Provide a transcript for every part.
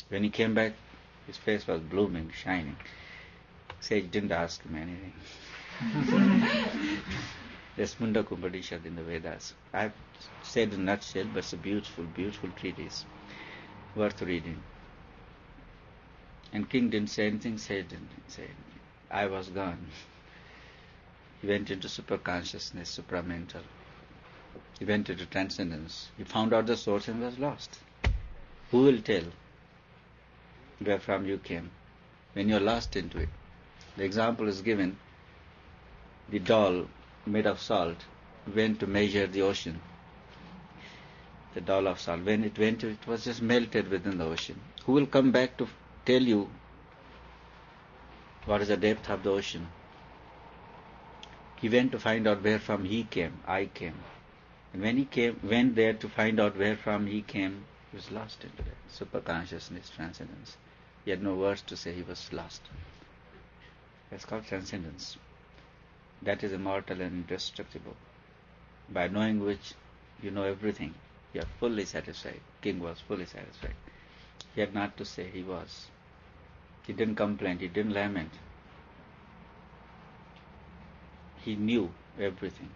When he came back, his face was blooming, shining. Sage didn't ask him anything. There's Mundaka Upanishad in the Vedas. I've said in a nutshell, but it's a beautiful, beautiful treatise, worth reading. And King didn't say anything, Sage didn't say anything. I was gone. He went into superconsciousness, supramental. He went into transcendence. He found out the source and was lost. Who will tell where from you came when you're lost into it? The example is given. The doll made of salt went to measure the ocean. The doll of salt. When it went, it was just melted within the ocean. Who will come back to tell you what is the depth of the ocean? He went to find out where from he came, I came. And when he went there to find out where from he came, he was lost into that superconsciousness, transcendence. He had no words to say, he was lost. That's called transcendence. That is immortal and indestructible. By knowing which, you know everything. You are fully satisfied. King was fully satisfied. He had not to say, he was. He didn't complain, he didn't lament. He knew everything.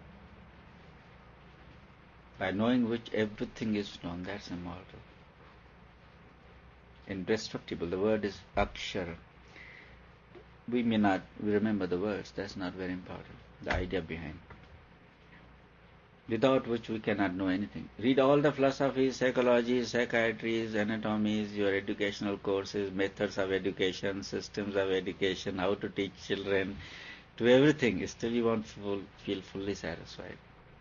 By knowing which everything is known, that's immortal. Indestructible, the word is akshara. We may not remember the words, that's not very important. The idea behind. Without which we cannot know anything. Read all the philosophies, psychologies, psychiatries, anatomies, your educational courses, methods of education, systems of education, how to teach children, to everything. Still you won't feel fully satisfied.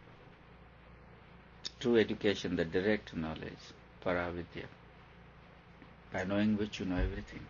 True education, the direct knowledge, paravidya, by knowing which you know everything.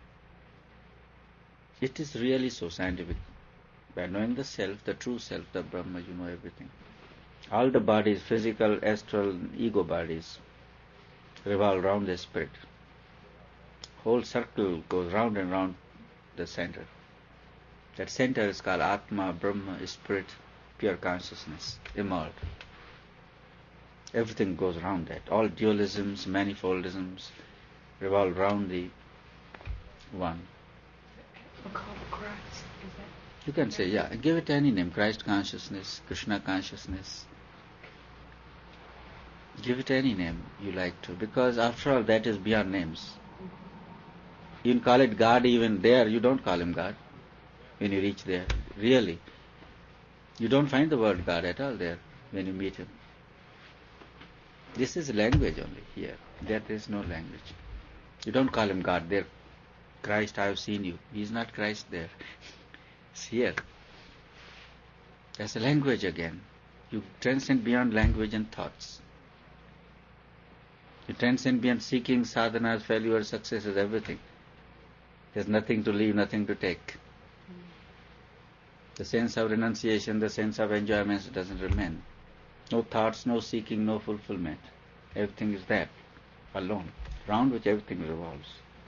It is really so scientific. By knowing the self, the true self, the Brahma, you know everything. All the bodies, physical, astral, ego bodies, revolve around the spirit. Whole circle goes round and round the center. That center is called Atma, Brahma, spirit, pure consciousness, immortal. Everything goes around that. All dualisms, manifoldisms revolve around the one. Called Christ, is that? You can say, yeah, give it any name, Christ consciousness, Krishna consciousness. Give it any name you like to, because after all that is beyond names. You can call it God even there, you don't call him God when you reach there. Really. You don't find the word God at all there when you meet him. This is language only here. There is no language. You don't call him God there. Christ, I have seen you. He is not Christ there. It's here. That's a language again. You transcend beyond language and thoughts. You transcend beyond seeking, sadhanas, failures, successes, everything. There's nothing to leave, nothing to take. The sense of renunciation, the sense of enjoyment doesn't remain. No thoughts, no seeking, no fulfillment. Everything is that, alone, round which everything revolves.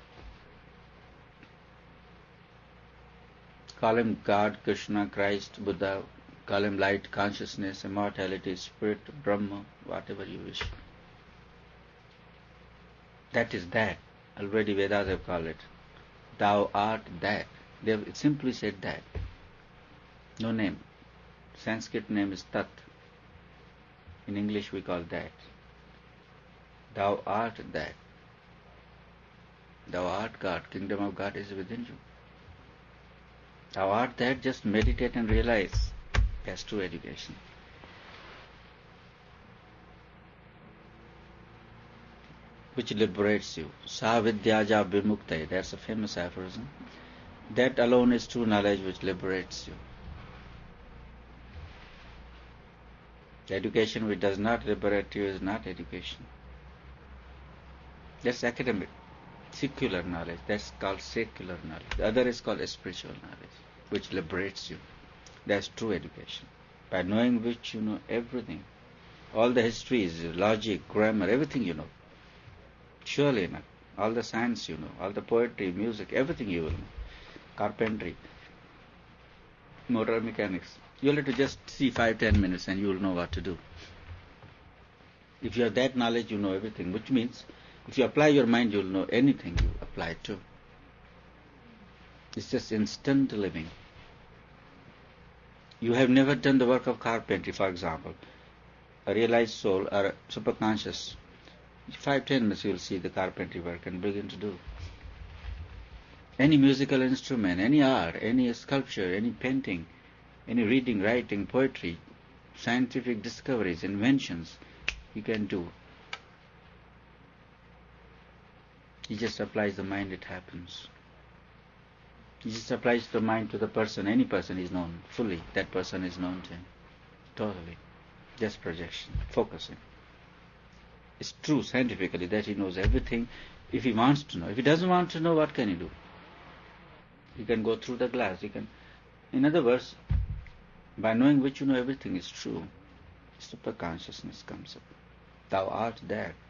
Call him God, Krishna, Christ, Buddha, call him light, consciousness, immortality, spirit, Brahma, whatever you wish. That is that. Already Vedas have called it. Thou art that. They have simply said that. No name. Sanskrit name is Tat. In English we call that. Thou art that. Thou art God. Kingdom of God is within you. Thou art that. Just meditate and realize. That's true education. Which liberates you. Sa vidyaja vimuktai. That's a famous aphorism. That alone is true knowledge which liberates you. The education which does not liberate you is not education. That's academic, secular knowledge. That's called secular knowledge. The other is called spiritual knowledge, which liberates you. That's true education. By knowing which you know everything. All the histories, logic, grammar, everything you know. Surely enough. All the science you know, all the poetry, music, everything you will know. Carpentry, motor mechanics. You'll have to just see 5-10 minutes and you will know what to do. If you have that knowledge, you know everything, which means If you apply your mind, you'll know anything you apply it to. It's just instant living. You have never done the work of carpentry, for example. A realized soul or a superconscious, 5-10 minutes you'll see the carpentry work and begin to do. Any musical instrument, any art, any sculpture, any painting, any reading, writing, poetry, scientific discoveries, inventions, you can do. He just applies the mind, it happens. He just applies the mind to the person. Any person is known fully. That person is known to him. Totally. Just projection, focusing. It's true scientifically that he knows everything if he wants to know. If he doesn't want to know, what can he do? He can go through the glass. He can, in other words, by knowing which you know everything is true, superconsciousness comes up. Thou art that.